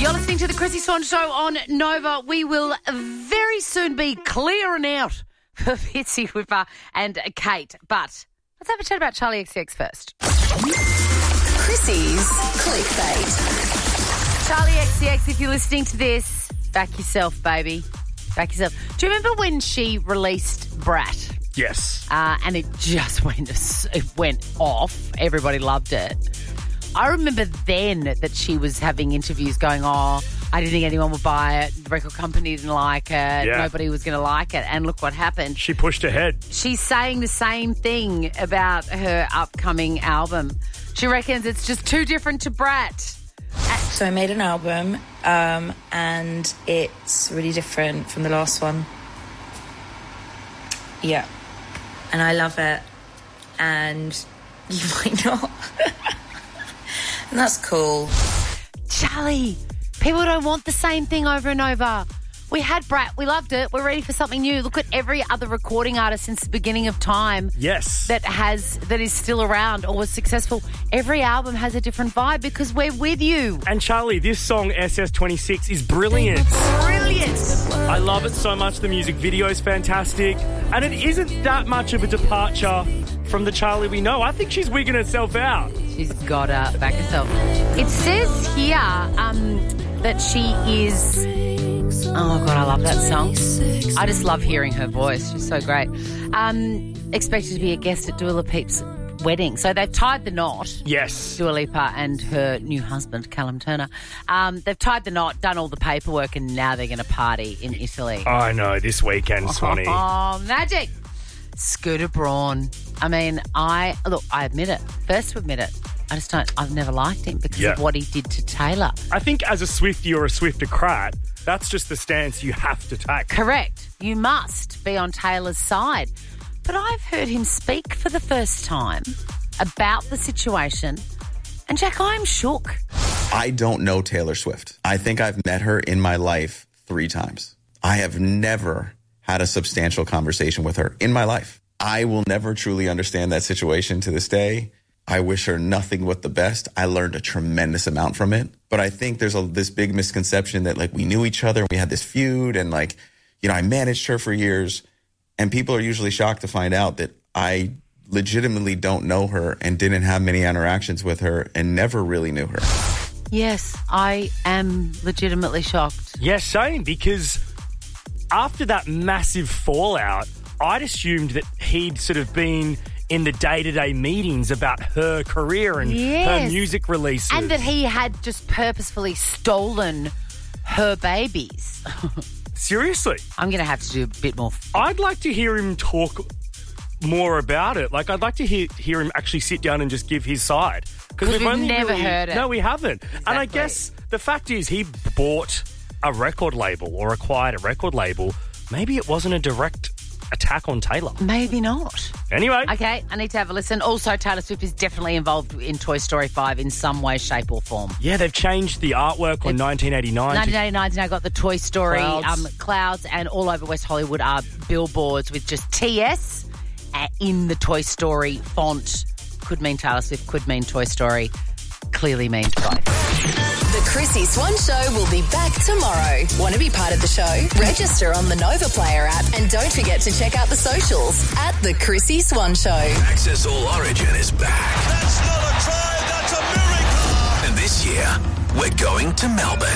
You're listening to the Chrissy Swan Show on Nova. We will very soon be clearing out for Fitzy Whipper and Kate. But let's have a chat about Charlie XCX first. Chrissy's Clickbait. Charlie XCX, if you're listening to this, back yourself, baby. Back yourself. Do you remember when she released Brat? Yes. And it just went off. Everybody loved it. I remember then that she was having interviews going, I didn't think anyone would buy it. The record company didn't like it. Yeah. Nobody was going to like it. And look what happened. She pushed ahead. She's saying the same thing about her upcoming album. She reckons it's just too different to Brat. So I made an album and it's really different from the last one. Yeah. And I love it. And you might not. And that's cool. Charlie, people don't want the same thing over and over. We had Brat. We loved it. We're ready for something new. Look at every other recording artist since the beginning of time. Yes. That is still around or was successful. Every album has a different vibe because we're with you. And Charlie, this song, SS26, is brilliant. Brilliant. I love it so much. The music video is fantastic. And it isn't that much of a departure from the Charlie we know. I think she's wigging herself out. She's got to back herself. It says here that she is... Oh, God, I love that song. I just love hearing her voice. She's so great. Expected to be a guest at Dua Lipa's wedding. So they've tied the knot. Yes. Dua Lipa and her new husband, Callum Turner. They've tied the knot, done all the paperwork, and now they're going to party in Italy. I know, this weekend, Swanee. Oh, magic. Scooter Braun. I mean, I admit it. First to admit it. I've never liked him because of what he did to Taylor. I think as a Swiftie or a Swiftocrat, that's just the stance you have to take. Correct. You must be on Taylor's side. But I've heard him speak for the first time about the situation, and Jack, I'm shook. I don't know Taylor Swift. I think I've met her in my life 3 times. I have never had a substantial conversation with her in my life. I will never truly understand that situation to this day. I wish her nothing but the best. I learned a tremendous amount from it. But I think there's this big misconception that, we knew each other, we had this feud, and, I managed her for years. And people are usually shocked to find out that I legitimately don't know her and didn't have many interactions with her and never really knew her. Yes, I am legitimately shocked. Yes, same, because after that massive fallout, I'd assumed that he'd sort of been in the day-to-day meetings about her career and her music releases. And that he had just purposefully stolen her babies. Seriously? I'm going to have to do a bit more. I'd like to hear him talk more about it. I'd like to hear him actually sit down and just give his side. Because we've only never heard it. No, we haven't. Exactly. And I guess the fact is he bought a record label or acquired a record label. Maybe it wasn't a direct attack on Taylor. Maybe not. Anyway. Okay, I need to have a listen. Also, Taylor Swift is definitely involved in Toy Story 5 in some way, shape or form. Yeah, they've changed the artwork on 1989. 1989's now got the Toy Story clouds, and all over West Hollywood are billboards with just TS in the Toy Story font. Could mean Taylor Swift, could mean Toy Story. Clearly means both. The Chrissy Swan Show will be back tomorrow. Want to be part of the show? Register on the Nova Player app and don't forget to check out the socials at The Chrissy Swan Show. Access All Origin is back. That's not a try, that's a miracle. And this year, we're going to Melbourne.